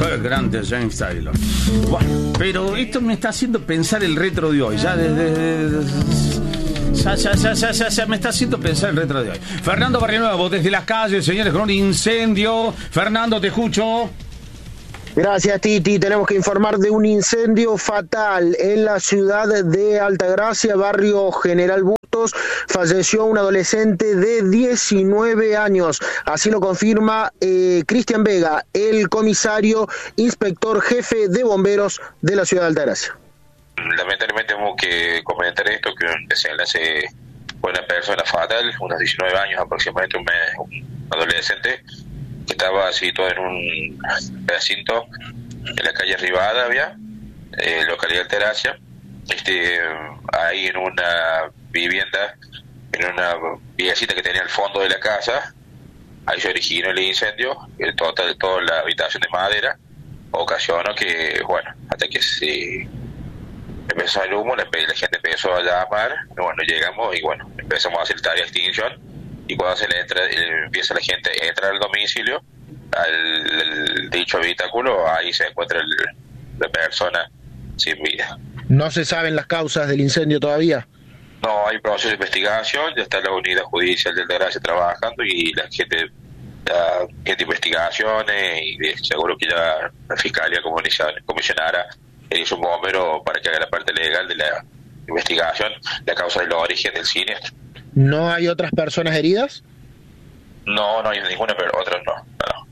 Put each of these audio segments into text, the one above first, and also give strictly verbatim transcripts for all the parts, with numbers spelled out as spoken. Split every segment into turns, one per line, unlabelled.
Qué grande James Taylor. Bueno, pero esto me está haciendo pensar el retro de hoy. Ya desde... Ya, ya, ya, ya, ya, ya me está haciendo pensar el retro de hoy. Fernando Barrionuevo, desde las calles, señores, con un incendio. Fernando, te escucho.
Gracias, Titi. Tenemos que informar de un incendio fatal en la ciudad de Altagracia, barrio General Bustos. Falleció un adolescente de diecinueve años. Así lo confirma eh, Cristian Vega, el comisario, inspector jefe de bomberos de la ciudad de Altagracia.
Lamentablemente tenemos que comentar esto, que un desenlace fue una persona fatal, unos diecinueve años aproximadamente, un, un adolescente que estaba situado en un recinto en la calle Rivadavia, eh, localidad de Altagracia, este, ahí en una vivienda, en una piecita que tenía al fondo de la casa. Ahí se originó el incendio, el total, toda la habitación de madera, ocasionó que, bueno, hasta que se empezó el humo, la, la gente empezó a llamar, y bueno, llegamos y bueno, empezamos a hacer tarea de extinción. Y cuando se le entra, empieza la gente a entrar al domicilio, al, al dicho habitáculo, ahí se encuentra el, la persona sin vida.
¿No se saben las causas del incendio todavía?
No, hay proceso de investigación, ya está la unidad judicial de Altagracia trabajando y la gente, la gente de investigaciones y de, seguro que ya la fiscalía comisionara hizo un bombero para que haga la parte legal de la investigación, la causa del origen del siniestro.
¿No hay otras personas heridas?
No, no hay ninguna, pero otras no. no.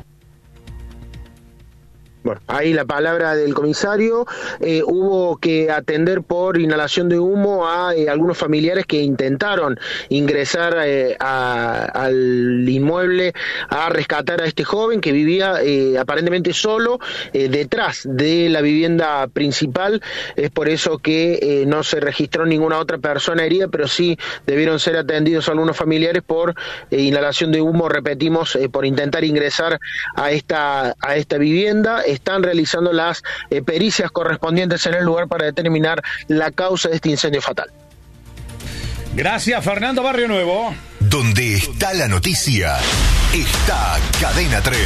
Bueno, ahí la palabra del comisario. Eh, hubo que atender por inhalación de humo a eh, algunos familiares que intentaron ingresar eh, a, al inmueble a rescatar a este joven que vivía eh, aparentemente solo eh, detrás de la vivienda principal. Es por eso que eh, no se registró ninguna otra persona herida, pero sí debieron ser atendidos algunos familiares por eh, inhalación de humo, repetimos, eh, por intentar ingresar a esta, a esta vivienda. Están realizando las eh, pericias correspondientes en el lugar para determinar la causa de este incendio fatal.
Gracias, Fernando Barrionuevo.
Donde está la noticia, está Cadena tres.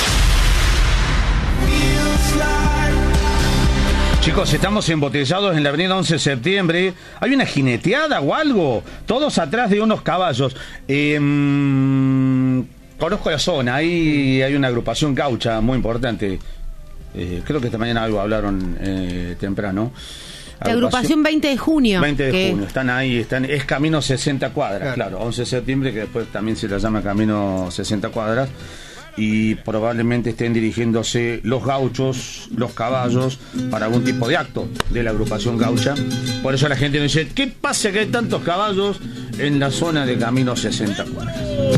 Chicos, estamos embotellados en la avenida once de septiembre. ¿Hay una jineteada o algo? Todos atrás de unos caballos. Eh, conozco la zona, ahí hay una agrupación gaucha muy importante. Eh, creo que esta mañana algo hablaron eh, temprano.
La agrupación veinte de junio.
veinte de
que...
junio, están ahí, están, es camino sesenta cuadras, claro. claro, once de septiembre, que después también se la llama camino sesenta cuadras, y probablemente estén dirigiéndose los gauchos, los caballos, para algún tipo de acto de la agrupación gaucha. Por eso la gente me dice, ¿qué pasa que hay tantos caballos en la zona de camino sesenta cuadras?